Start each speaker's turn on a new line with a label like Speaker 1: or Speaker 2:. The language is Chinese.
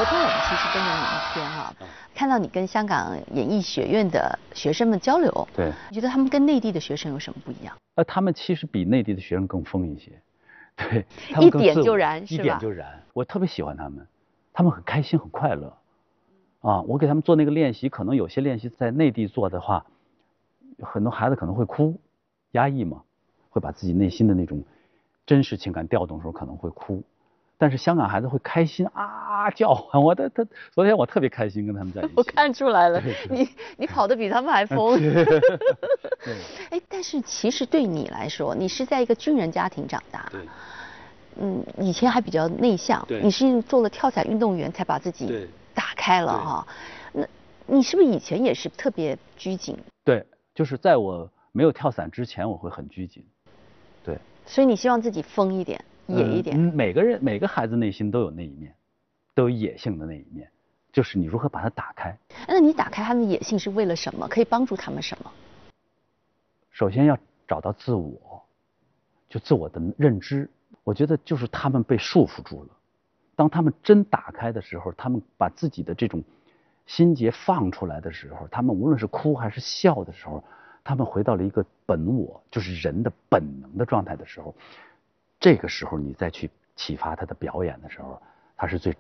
Speaker 1: 昨天我们其实跟着你一天哈，看到你跟香港演艺学院的学生们交流，
Speaker 2: 对，
Speaker 1: 你觉得他们跟内地的学生有什么不一样？
Speaker 2: 他们其实比内地的学生更疯一些，对，他们
Speaker 1: 一
Speaker 2: 更自我
Speaker 1: 点就燃，
Speaker 2: 一点就燃。我特别喜欢他们，他们很开心很快乐。我给他们做那个练习，可能有些练习在内地做的话，很多孩子可能会哭，压抑嘛，会把自己内心的那种真实情感调动的时候可能会哭。但是香港孩子会开心啊叫唤，昨天我特别开心跟他们在一起。
Speaker 1: 我看出来了，
Speaker 2: 对对
Speaker 1: 你跑得比他们还疯。
Speaker 2: 对，
Speaker 1: 哎，但是其实对你来说，你是在一个军人家庭长大，
Speaker 2: 对，
Speaker 1: 以前还比较内向，
Speaker 2: 对
Speaker 1: 你是做了跳伞运动员才把自己
Speaker 2: 对
Speaker 1: 打开了哈。那你是不是以前也是特别拘谨？
Speaker 2: 对，就是在我没有跳伞之前，我会很拘谨。对，
Speaker 1: 所以你希望自己疯一点，野一点。
Speaker 2: 每个孩子内心都有那一面，都有野性的那一面，就是你如何把它打开。
Speaker 1: 那你打开他们的野性是为了什么？可以帮助他们什么？
Speaker 2: 首先要找到自我，就自我的认知。我觉得就是他们被束缚住了，当他们真打开的时候，他们把自己的这种心结放出来的时候，他们无论是哭还是笑的时候，他们回到了一个本我，就是人的本能的状态的时候，这个时候你再去启发他的表演的时候，他是最